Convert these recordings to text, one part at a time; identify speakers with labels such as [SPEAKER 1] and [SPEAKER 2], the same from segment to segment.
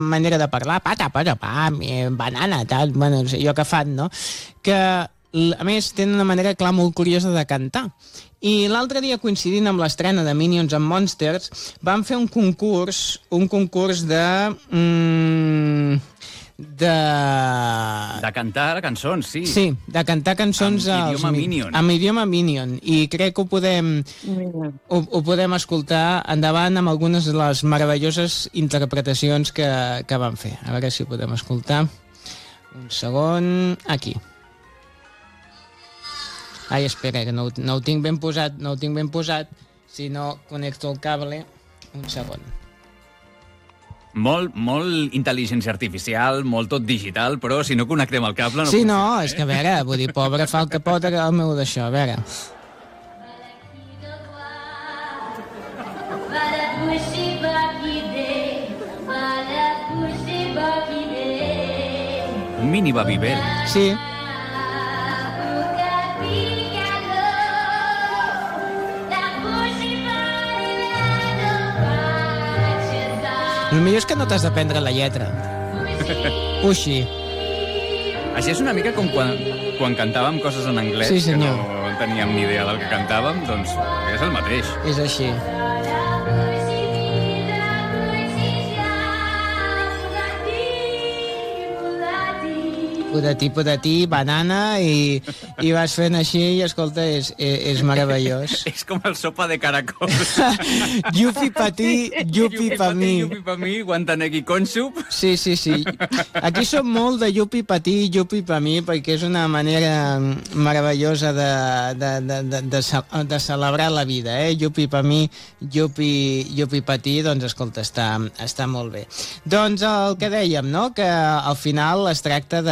[SPEAKER 1] manera de parlar, banana, tal, bueno, allò que fan, no? Que, a més, tenen una manera, clar, molt curiosa de cantar. I l'altre dia, coincidint amb l'estrena de Minions and Monsters, van fer un concurs
[SPEAKER 2] de cantar cançons, sí.
[SPEAKER 1] Sí, de cantar cançons amb idioma Minion. I crec que ho podem escoltar endavant amb algunes de les meravelloses interpretacions que van fer. A veure si ho podem escoltar. Un segon... Aquí. Ai, espera, que no ho tinc ben posat. Si no connecto el cable... Un segon.
[SPEAKER 2] Molt intel·ligència artificial, molt tot digital, però si no connectem el cable...
[SPEAKER 1] Sí, no, és que a veure, vull dir, pobre fa el que pot el meu d'això, a veure.
[SPEAKER 2] Un mini Babybel.
[SPEAKER 1] Sí. El millor és que no t'has d'aprendre la lletra. Puixi.
[SPEAKER 2] Així és una mica com quan cantàvem coses en anglès,
[SPEAKER 1] sí,
[SPEAKER 2] que no teníem ni idea del que cantàvem, doncs és el mateix.
[SPEAKER 1] És així. Podatí, banana, i vas fent així, i escolta, és meravellós.
[SPEAKER 2] És com el sopa de caracols.
[SPEAKER 1] Yupi pa ti, yupi pa mi.
[SPEAKER 2] Yupi pa mi, guantanegui consup.
[SPEAKER 1] Sí. Aquí som molt de yupi pa ti, yupi pa mi, perquè és una manera meravellosa de celebrar la vida, eh? Yupi pa mi, yupi pa ti, doncs escolta, està molt bé. Doncs el que dèiem, no?, que al final es tracta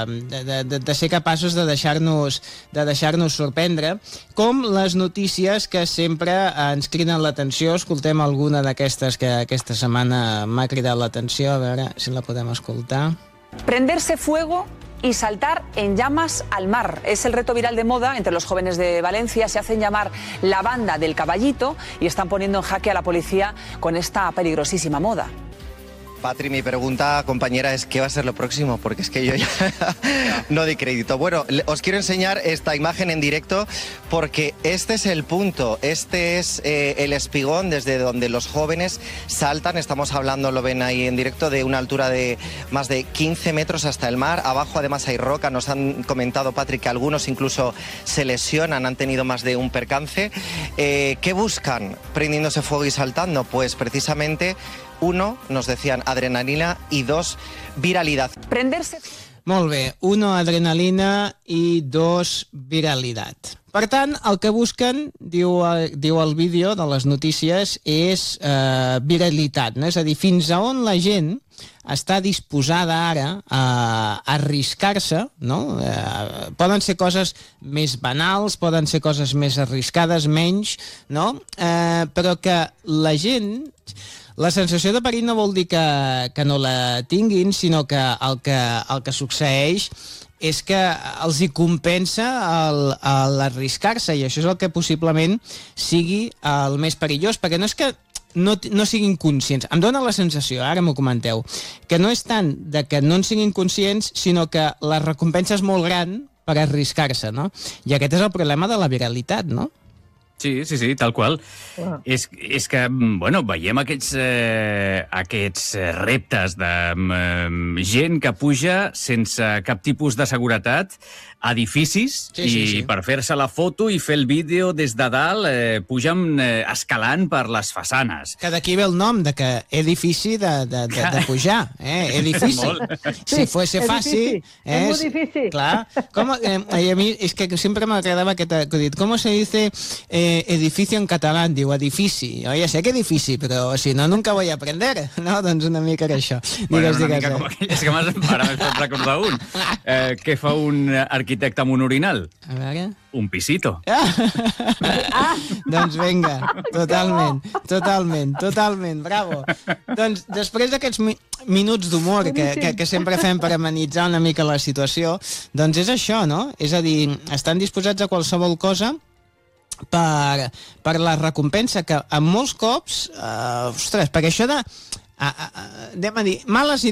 [SPEAKER 1] de ser capaços de deixar-nos sorprendre, com les notícies que sempre ens criden l'atenció. Escoltem alguna d'aquestes que aquesta setmana m'ha cridat l'atenció, a veure si la podem escoltar.
[SPEAKER 3] Prenderse fuego y saltar en llamas al mar. Es el reto viral de moda entre los jóvenes de Valencia. Se hacen llamar la banda del caballito y están poniendo en jaque a la policía con esta peligrosísima moda.
[SPEAKER 4] Patri, mi pregunta, compañera, es ¿qué va a ser lo próximo? Porque es que yo ya no doy crédito. Bueno, os quiero enseñar esta imagen en directo porque este es el punto, este es el espigón desde donde los jóvenes saltan. Estamos hablando, lo ven ahí en directo, de una altura de más de 15 metros hasta el mar. Abajo además hay roca. Nos han comentado, Patri, que algunos incluso se lesionan, han tenido más de un percance. ¿Qué buscan prendiéndose fuego y saltando? Pues precisamente... 1, nos decían adrenalina, y 2, viralidad.
[SPEAKER 3] Prenderse...
[SPEAKER 1] Molt bé, 1, adrenalina, i 2, viralitat. Per tant, el que busquen, diu el vídeo de les notícies, és viralitat, no? És a dir, fins a on la gent està disposada ara a arriscar-se, no? Poden ser coses més banals, poden ser coses més arriscades, menys, no? Però que la gent... La sensació de perill no vol dir que no la tinguin, sinó que el que succeeix és que els hi compensa l'arriscar-se, i això és el que possiblement sigui el més perillós, perquè no és que no siguin conscients. Em dóna la sensació, ara m'ho comenteu, que no és tant de que no en siguin conscients, sinó que la recompensa és molt gran per arriscar-se, no? I aquest és el problema de la viralitat, no?
[SPEAKER 2] Sí, tal qual. És que, bueno, veiem aquests reptes de gent que puja sense cap tipus de seguretat a edificis, i per fer-se la foto i fer el vídeo des de dalt pugen escalant per les façanes.
[SPEAKER 1] Que d'aquí ve el nom, de que edifici de pujar, edifici. Si fuese fàcil...
[SPEAKER 5] És molt difícil.
[SPEAKER 1] Clar. A mi és que sempre m'agradava aquest acudit. Com se dice edificio en català? Diu edifici. Jo ja sé que edifici, però si no, nunca voy a aprender. No? Doncs una mica era això.
[SPEAKER 2] Una mica com aquelles que ara m'has fet recordar un. Què fa un arquitecte amb un orinal?
[SPEAKER 1] A veure...
[SPEAKER 2] Un pisito.
[SPEAKER 1] Doncs vinga, totalment, bravo. Doncs després d'aquests minuts d'humor que sempre fem per amenitzar una mica la situació, doncs és això, no? És a dir, estan disposats a qualsevol cosa per la recompensa, que en molts cops, ostres, perquè això de anem a dir, males